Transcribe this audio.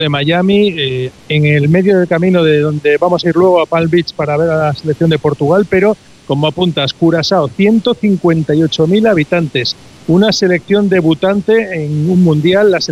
de Miami, en el medio del camino de donde vamos a ir luego a Palm Beach para ver a la selección de Portugal, pero como apuntas, Curazao, 158.000 habitantes, una selección debutante en un mundial, la